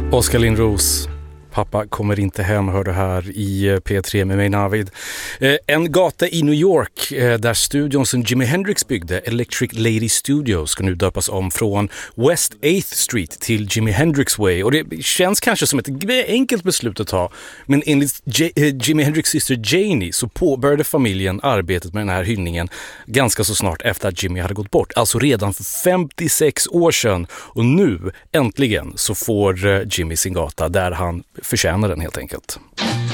Oskar Lindros, pappa kommer inte hem, hör du här i P3 med mig Navid. En gata i New York där studion som Jimi Hendrix byggde, Electric Lady Studio, ska nu döpas om från West 8th Street till Jimi Hendrix Way. Och det känns kanske som ett enkelt beslut att ta, men enligt Jimi Hendrix syster Janie så påbörjade familjen arbetet med den här hyllningen ganska så snart efter att Jimi hade gått bort. Alltså redan för 56 år sedan. Och nu, äntligen, så får Jimi sin gata där han förtjänar den helt enkelt.